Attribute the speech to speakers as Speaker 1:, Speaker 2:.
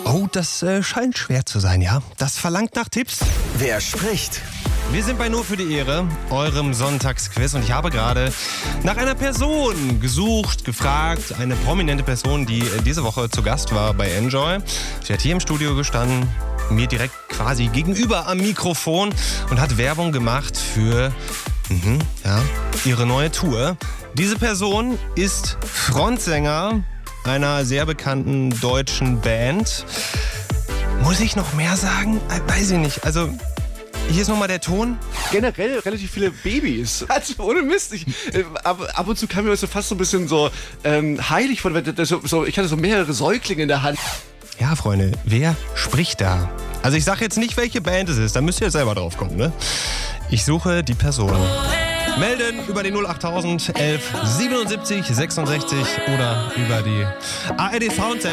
Speaker 1: Oh, das scheint schwer zu sein, ja. Das verlangt nach Tipps.
Speaker 2: Wer spricht?
Speaker 1: Wir sind bei Nur für die Ehre, eurem Sonntagsquiz. Und ich habe gerade nach einer Person gesucht, gefragt. Eine prominente Person, die diese Woche zu Gast war bei Enjoy. Sie hat hier im Studio gestanden, mir direkt quasi gegenüber am Mikrofon und hat Werbung gemacht für ihre neue Tour. Diese Person ist Frontsänger einer sehr bekannten deutschen Band. Muss ich noch mehr sagen? Weiß ich nicht. Also, hier ist nochmal der Ton.
Speaker 3: Generell relativ viele Babys. Also ohne Mist. Ab und zu kam mir das so fast so ein bisschen so heilig vor. Ich hatte so mehrere Säuglinge in der Hand.
Speaker 1: Ja, Freunde, wer spricht da? Also ich sage jetzt nicht, welche Band es ist. Da müsst ihr jetzt selber drauf kommen, ne? Ich suche die Person. Melden über die 08000 11 77 66 oder über die ARD Sound